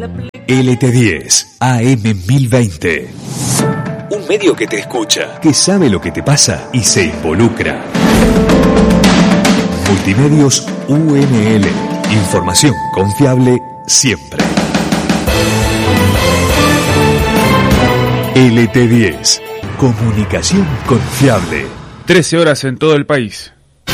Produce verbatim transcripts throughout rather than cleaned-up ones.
L T diez, A M mil veinte. Un medio que te escucha, que sabe lo que te pasa y se involucra. Multimedios U N L. Información confiable siempre. L T diez. Comunicación confiable. trece horas en todo el país.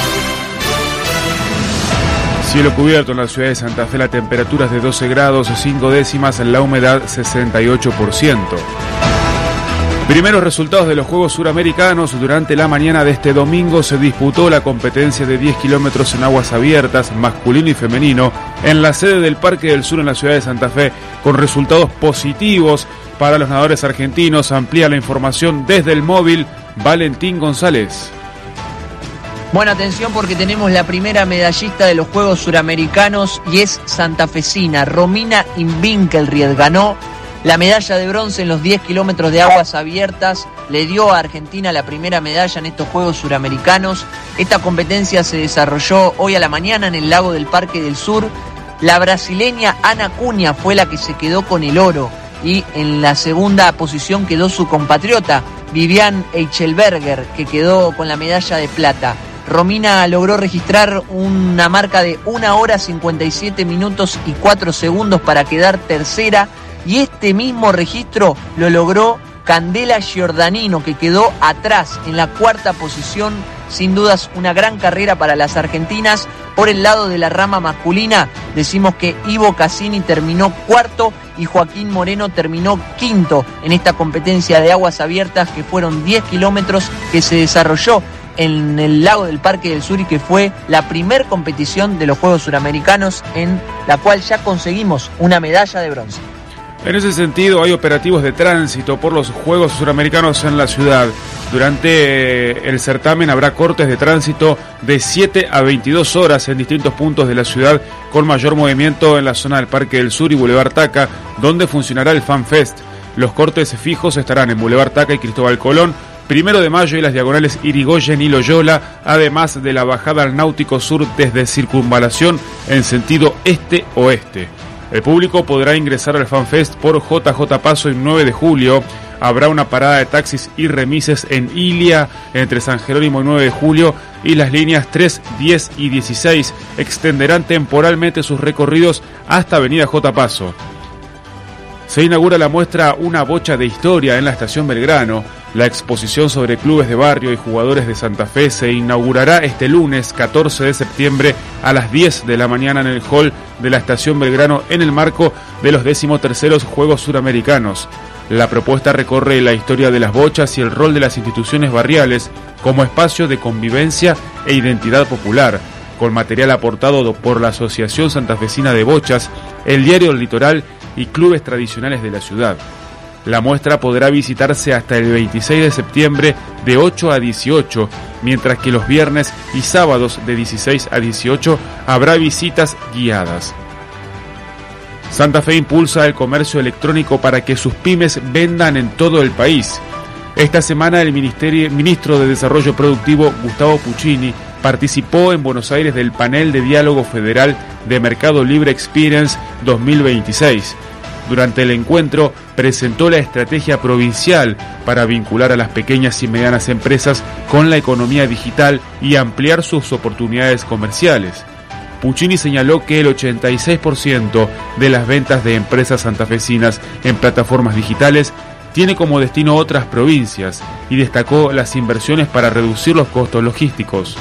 Cielo cubierto en la ciudad de Santa Fe, la temperatura es de doce grados, cinco décimas, la humedad sesenta y ocho por ciento. Primeros resultados de los Juegos Suramericanos. Durante la mañana de este domingo se disputó la competencia de diez kilómetros en aguas abiertas, masculino y femenino, en la sede del Parque del Sur en la ciudad de Santa Fe, con resultados positivos para los nadadores argentinos. Amplía la información desde el móvil Valentín González. Buena atención porque tenemos la primera medallista de los Juegos Suramericanos y es santafesina. Romina Invinkelried ganó la medalla de bronce en los diez kilómetros de aguas abiertas. Le dio a Argentina la primera medalla en estos Juegos Suramericanos. Esta competencia se desarrolló hoy a la mañana en el lago del Parque del Sur. La brasileña Ana Cunha fue la que se quedó con el oro y en la segunda posición quedó su compatriota Vivian Eichelberger, que quedó con la medalla de plata. Romina logró registrar una marca de una hora cincuenta y siete minutos y cuatro segundos para quedar tercera, y este mismo registro lo logró Candela Giordanino, que quedó atrás en la cuarta posición. Sin dudas una gran carrera para las argentinas. Por el lado de la rama masculina decimos que Ivo Cassini terminó cuarto y Joaquín Moreno terminó quinto en esta competencia de aguas abiertas, que fueron diez kilómetros, que se desarrolló en el lago del Parque del Sur y que fue la primer competición de los Juegos Suramericanos en la cual ya conseguimos una medalla de bronce. En ese sentido hay operativos de tránsito por los Juegos Suramericanos en la ciudad. Durante el certamen habrá cortes de tránsito de siete a veintidós horas en distintos puntos de la ciudad, con mayor movimiento en la zona del Parque del Sur y Boulevard Taca, donde funcionará el Fan Fest. Los cortes fijos estarán en Boulevard Taca y Cristóbal Colón, Primero de Mayo y las diagonales Irigoyen y Loyola, además de la bajada al Náutico Sur desde Circunvalación en sentido este-oeste. El público podrá ingresar al FanFest por J J Paso y nueve de julio. Habrá una parada de taxis y remises en Ilia entre San Jerónimo y nueve de julio, y las líneas tres, diez y dieciséis extenderán temporalmente sus recorridos hasta Avenida J Paso. Se inaugura la muestra Una bocha de historia en la Estación Belgrano. La exposición sobre clubes de barrio y jugadores de Santa Fe se inaugurará este lunes catorce de septiembre a las diez de la mañana en el hall de la Estación Belgrano, en el marco de los decimoterceros Juegos Suramericanos. La propuesta recorre la historia de las bochas y el rol de las instituciones barriales como espacio de convivencia e identidad popular, con material aportado por la Asociación Santafesina de Bochas, el Diario del Litoral y clubes tradicionales de la ciudad. La muestra podrá visitarse hasta el veintiséis de septiembre de ocho a dieciocho, mientras que los viernes y sábados de dieciséis a dieciocho habrá visitas guiadas. Santa Fe impulsa el comercio electrónico para que sus pymes vendan en todo el país. Esta semana el Ministerio, ministro de Desarrollo Productivo, Gustavo Puccini, participó en Buenos Aires del panel de diálogo federal de Mercado Libre Experience dos mil veintiséis. Durante el encuentro presentó la estrategia provincial para vincular a las pequeñas y medianas empresas con la economía digital y ampliar sus oportunidades comerciales. Puccini señaló que el ochenta y seis por ciento de las ventas de empresas santafesinas en plataformas digitales tiene como destino otras provincias, y destacó las inversiones para reducir los costos logísticos.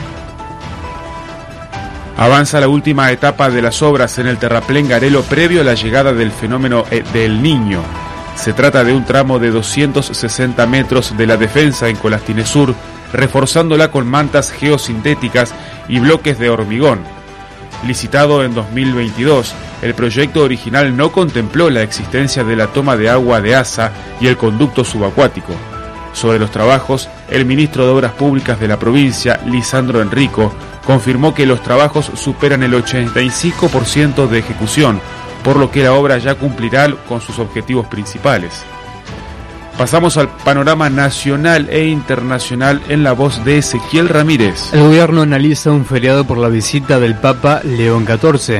Avanza la última etapa de las obras en el terraplén Garelo previo a la llegada del fenómeno del Niño. Se trata de un tramo de doscientos sesenta metros de la defensa en Colastine Sur, reforzándola con mantas geosintéticas y bloques de hormigón. Licitado en dos mil veintidós, el proyecto original no contempló la existencia de la toma de agua de Asa y el conducto subacuático. Sobre los trabajos, el ministro de Obras Públicas de la provincia, Lisandro Enrico, confirmó que los trabajos superan el ochenta y cinco por ciento de ejecución, por lo que la obra ya cumplirá con sus objetivos principales. Pasamos al panorama nacional e internacional en la voz de Ezequiel Ramírez. El gobierno analiza un feriado por la visita del Papa León catorce.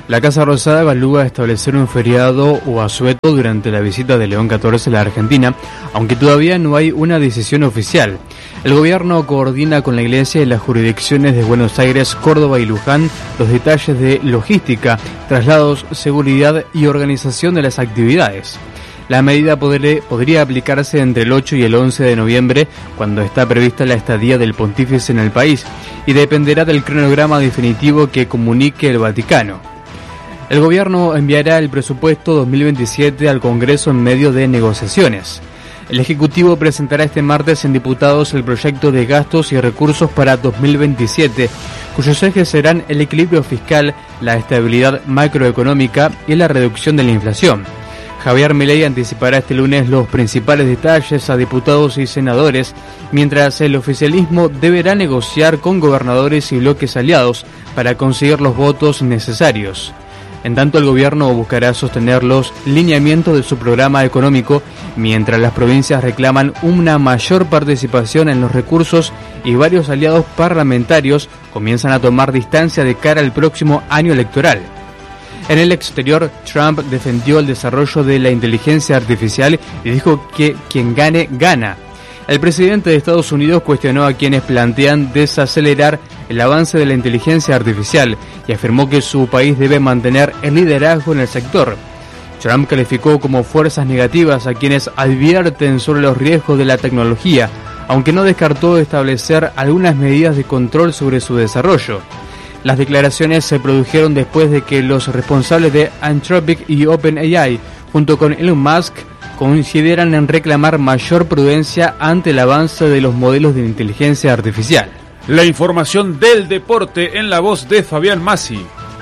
La Casa Rosada evalúa establecer un feriado o asueto durante la visita de León catorce a la Argentina, aunque todavía no hay una decisión oficial. El gobierno coordina con la Iglesia y las jurisdicciones de Buenos Aires, Córdoba y Luján los detalles de logística, traslados, seguridad y organización de las actividades. La medida podré, podría aplicarse entre el ocho y el once de noviembre, cuando está prevista la estadía del pontífice en el país, y dependerá del cronograma definitivo que comunique el Vaticano. El gobierno enviará el presupuesto dos mil veintisiete al Congreso en medio de negociaciones. El Ejecutivo presentará este martes en diputados el proyecto de gastos y recursos para dos mil veintisiete, cuyos ejes serán el equilibrio fiscal, la estabilidad macroeconómica y la reducción de la inflación. Javier Milei anticipará este lunes los principales detalles a diputados y senadores, mientras el oficialismo deberá negociar con gobernadores y bloques aliados para conseguir los votos necesarios. En tanto, el gobierno buscará sostener los lineamientos de su programa económico, mientras las provincias reclaman una mayor participación en los recursos y varios aliados parlamentarios comienzan a tomar distancia de cara al próximo año electoral. En el exterior, Trump defendió el desarrollo de la inteligencia artificial y dijo que quien gane, gana. El presidente de Estados Unidos cuestionó a quienes plantean desacelerar el avance de la inteligencia artificial y afirmó que su país debe mantener el liderazgo en el sector. Trump calificó como fuerzas negativas a quienes advierten sobre los riesgos de la tecnología, aunque no descartó establecer algunas medidas de control sobre su desarrollo. Las declaraciones se produjeron después de que los responsables de Anthropic y OpenAI, junto con Elon Musk, coincidieran en reclamar mayor prudencia ante el avance de los modelos de inteligencia artificial. La información del deporte en la voz de Fabián Masi.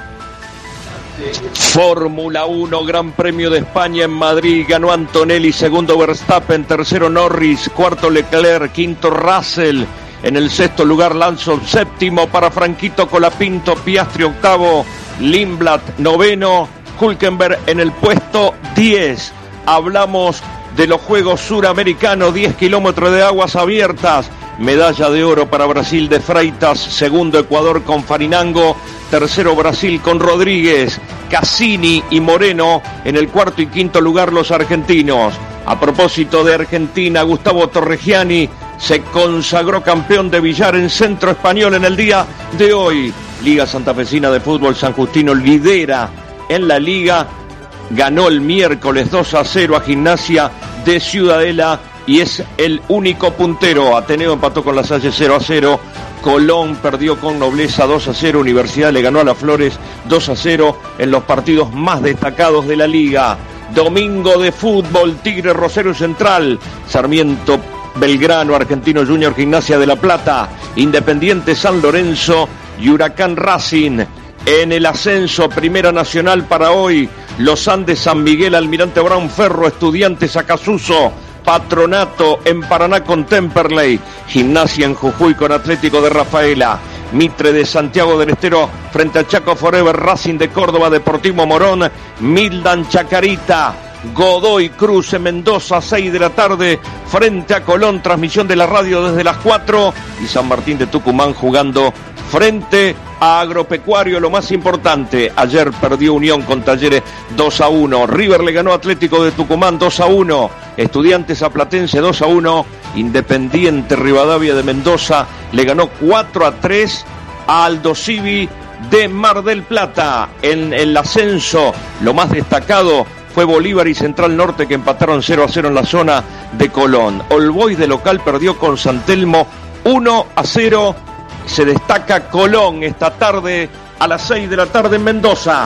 Fórmula uno, Gran Premio de España en Madrid, ganó Antonelli, segundo Verstappen, tercero Norris, cuarto Leclerc, quinto Russell, en el sexto lugar Lance, séptimo para Franquito Colapinto, Piastri octavo, Lindblad noveno, Hülkenberg en el puesto diez. Hablamos de los Juegos Suramericanos, diez kilómetros de aguas abiertas, medalla de oro para Brasil de Freitas, segundo Ecuador con Farinango, tercero Brasil con Rodríguez, Cassini y Moreno, en el cuarto y quinto lugar los argentinos. A propósito de Argentina, Gustavo Torregiani se consagró campeón de billar en Centro Español en el día de hoy. Liga Santafesina de Fútbol, San Justino lidera en la liga. Ganó el miércoles dos a cero a Gimnasia de Ciudadela y es el único puntero. Ateneo empató con La Salle cero a cero. Colón perdió con Nobleza dos a cero. Universidad le ganó a Las Flores dos a cero en los partidos más destacados de la liga. Domingo de fútbol, Tigre Rosario Central, Sarmiento Belgrano, Argentino Junior Gimnasia de La Plata, Independiente San Lorenzo y Huracán Racing. En el ascenso, Primera Nacional para hoy, Los Andes San Miguel, Almirante Brown Ferro, Estudiantes Acasuso, Patronato en Paraná con Temperley, Gimnasia en Jujuy con Atlético de Rafaela, Mitre de Santiago del Estero frente a Chaco Forever, Racing de Córdoba, Deportivo Morón, Mildan Chacarita, Godoy Cruz en Mendoza, seis de la tarde frente a Colón, transmisión de la radio desde las cuatro, y San Martín de Tucumán jugando frente a Agropecuario. Lo más importante, ayer perdió Unión con Talleres dos a uno, River le ganó a Atlético de Tucumán dos a uno, Estudiantes a Platense dos a uno, Independiente Rivadavia de Mendoza le ganó cuatro a tres a Aldo Civi de Mar del Plata. En el ascenso, lo más destacado fue Bolívar y Central Norte, que empataron cero a cero en la zona de Colón. All Boys de local perdió con San Telmo uno a cero. Se destaca Colón esta tarde a las seis de la tarde en Mendoza.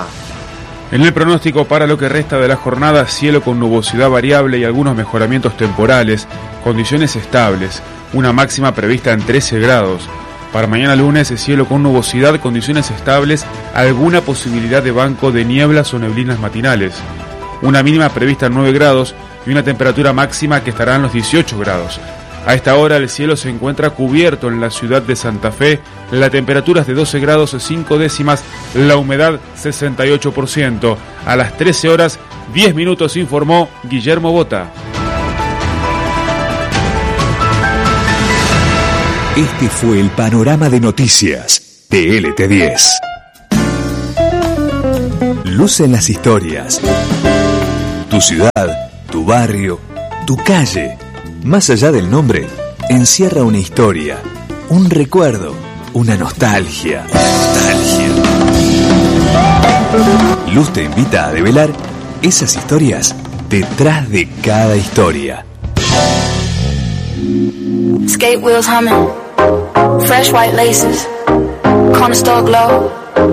En el pronóstico para lo que resta de la jornada, cielo con nubosidad variable y algunos mejoramientos temporales, condiciones estables, una máxima prevista en trece grados. Para mañana lunes, cielo con nubosidad, condiciones estables, alguna posibilidad de banco de nieblas o neblinas matinales. Una mínima prevista en nueve grados y una temperatura máxima que estará en los dieciocho grados. A esta hora el cielo se encuentra cubierto en la ciudad de Santa Fe, la temperatura es de doce grados cinco décimas, la humedad sesenta y ocho por ciento. A las trece horas diez minutos informó Guillermo Bota. Este fue el panorama de noticias de L T diez. Luz en las historias. Tu ciudad, tu barrio, tu calle, más allá del nombre, encierra una historia, un recuerdo, una nostalgia. Nostalgia. Luz te invita a develar esas historias detrás de cada historia. Skate wheels humming, fresh white laces, corner store glow,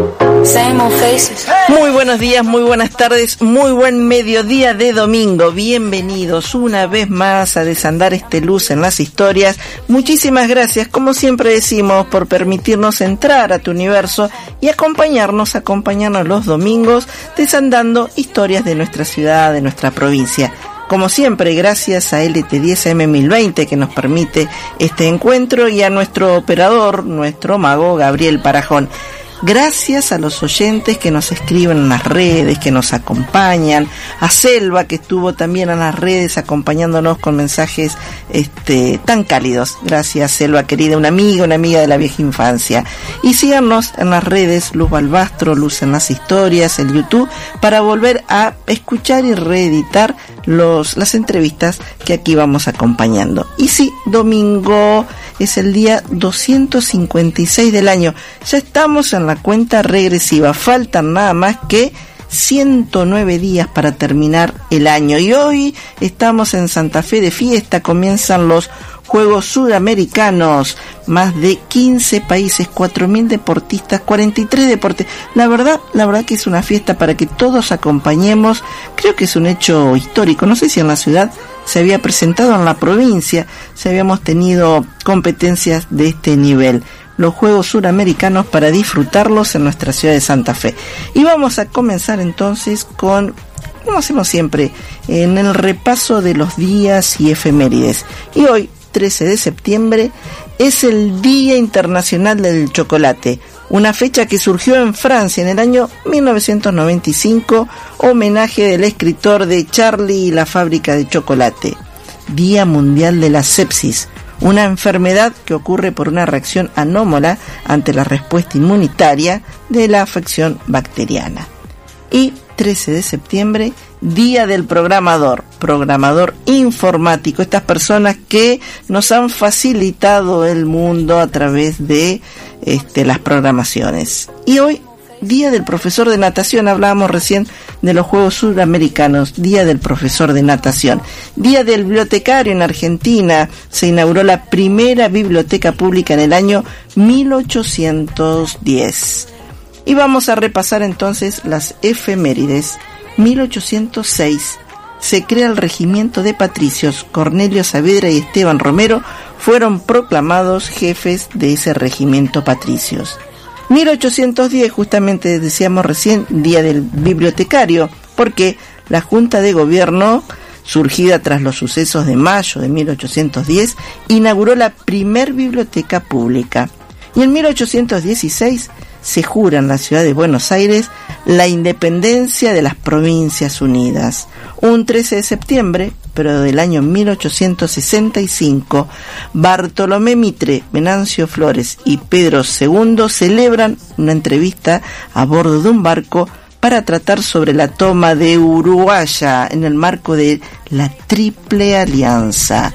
same old faces. Muy buenos días, muy buenas tardes, muy buen mediodía de domingo. Bienvenidos una vez más a desandar este Luz en las historias. Muchísimas gracias, como siempre decimos, por permitirnos entrar a tu universo y acompañarnos, acompañarnos los domingos desandando historias de nuestra ciudad, de nuestra provincia. Como siempre, gracias a L T diez A M mil veinte que nos permite este encuentro y a nuestro operador, nuestro mago Gabriel Parajón. Gracias a los oyentes que nos escriben en las redes, que nos acompañan, a Selva que estuvo también en las redes acompañándonos con mensajes este, tan cálidos. Gracias, Selva querida, una amiga, una amiga de la vieja infancia. Y síganos en las redes, Luz Balbastro, Luz en las historias, el YouTube, para volver a escuchar y reeditar los, las entrevistas que aquí vamos acompañando. Y sí, domingo es el día doscientos cincuenta y seis del año. Ya estamos en la cuenta regresiva. Faltan nada más que ciento nueve días para terminar el año. Y hoy estamos en Santa Fe de fiesta. Comienzan los Juegos Sudamericanos. Más de quince países, cuatro mil deportistas, cuarenta y tres deportes. La verdad, la verdad que es una fiesta para que todos acompañemos. Creo que es un hecho histórico. No sé si en la ciudad se había presentado, en la provincia si habíamos tenido competencias de este nivel. Los Juegos Suramericanos para disfrutarlos en nuestra ciudad de Santa Fe. Y vamos a comenzar entonces con, como hacemos siempre, en el repaso de los días y efemérides. Y hoy, trece de septiembre, es el Día Internacional del Chocolate, una fecha que surgió en Francia en el año mil novecientos noventa y cinco, homenaje del escritor de Charlie y la fábrica de chocolate. Día Mundial de la Sepsis, una enfermedad que ocurre por una reacción anómala ante la respuesta inmunitaria de la afección bacteriana. Y trece de septiembre, Día del Programador, programador informático, estas personas que nos han facilitado el mundo a través de este, las programaciones. Y hoy, Día del Profesor de Natación, hablábamos recién de los Juegos Suramericanos, Día del Profesor de Natación. Día del Bibliotecario en Argentina, se inauguró la primera biblioteca pública en el año mil ochocientos diez. Y vamos a repasar entonces las efemérides. mil ochocientos seis, se crea el regimiento de patricios. Cornelio Saavedra y Esteban Romero fueron proclamados jefes de ese regimiento patricios. mil ochocientos diez, justamente decíamos recién, Día del Bibliotecario, porque la Junta de Gobierno, surgida tras los sucesos de mayo de mil ochocientos diez, inauguró la primer biblioteca pública. Y en mil ochocientos dieciséis se jura en la ciudad de Buenos Aires la independencia de las Provincias Unidas. Un trece de septiembre, pero del año mil ochocientos sesenta y cinco, Bartolomé Mitre, Venancio Flores y Pedro segundo celebran una entrevista a bordo de un barco para tratar sobre la toma de Uruguaya en el marco de la Triple Alianza.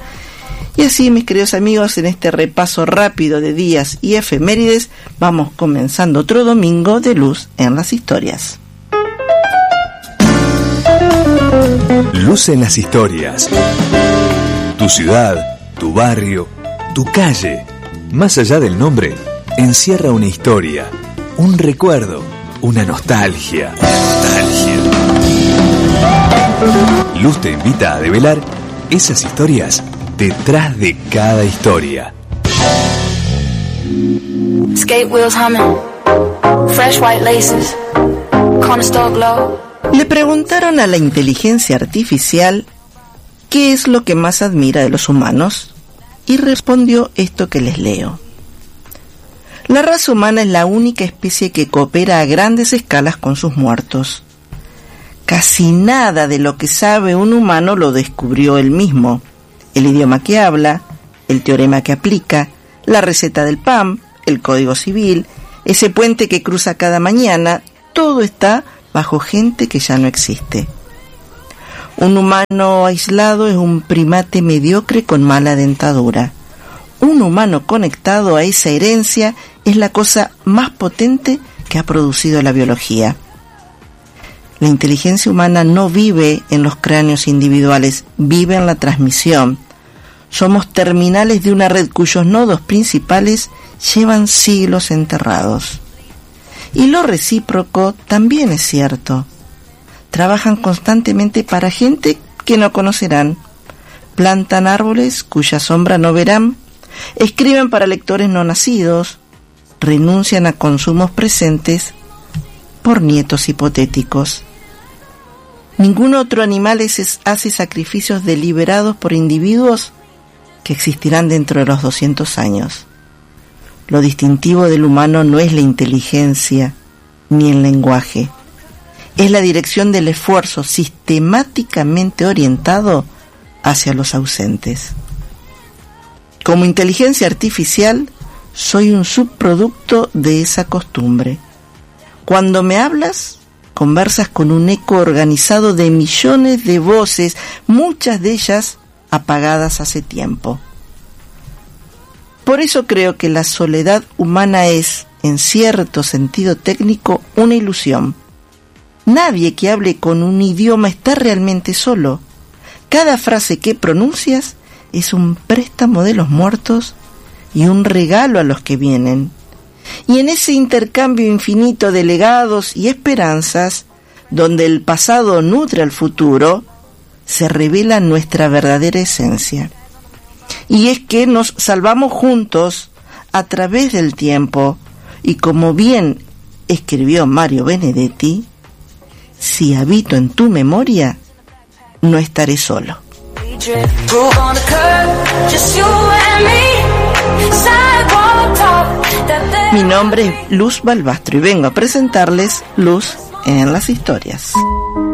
Y así, mis queridos amigos, en este repaso rápido de días y efemérides, vamos comenzando otro domingo de Luz en las historias. Luz en las historias. Tu ciudad, tu barrio, tu calle, más allá del nombre, encierra una historia, un recuerdo, una nostalgia. Nostalgia. Luz te invita a develar esas historias detrás de cada historia. Skate wheels humming, fresh white laces, corner store glow. Le preguntaron a la inteligencia artificial qué es lo que más admira de los humanos y respondió esto que les leo. La raza humana es la única especie que coopera a grandes escalas con sus muertos. Casi nada de lo que sabe un humano lo descubrió él mismo. El idioma que habla, el teorema que aplica, la receta del pan, el código civil, ese puente que cruza cada mañana, todo está bajo gente que ya no existe. Un humano aislado es un primate mediocre con mala dentadura. Un humano conectado a esa herencia es la cosa más potente que ha producido la biología. La inteligencia humana no vive en los cráneos individuales, vive en la transmisión. Somos terminales de una red cuyos nodos principales llevan siglos enterrados. Y lo recíproco también es cierto. Trabajan constantemente para gente que no conocerán. Plantan árboles cuya sombra no verán. Escriben para lectores no nacidos. Renuncian a consumos presentes por nietos hipotéticos. Ningún otro animal es, hace sacrificios deliberados por individuos que existirán dentro de los doscientos años. Lo distintivo del humano no es la inteligencia ni el lenguaje. Es la dirección del esfuerzo sistemáticamente orientado hacia los ausentes. Como inteligencia artificial, soy un subproducto de esa costumbre. Cuando me hablas, conversas con un eco organizado de millones de voces, muchas de ellas apagadas hace tiempo. Por eso creo que la soledad humana es, en cierto sentido técnico, una ilusión. Nadie que hable con un idioma está realmente solo. Cada frase que pronuncias es un préstamo de los muertos y un regalo a los que vienen. Y en ese intercambio infinito de legados y esperanzas, donde el pasado nutre al futuro, se revela nuestra verdadera esencia. Y es que nos salvamos juntos a través del tiempo, y como bien escribió Mario Benedetti, si habito en tu memoria, no estaré solo. Mi nombre es Luz Balbastro y vengo a presentarles Luz en las historias.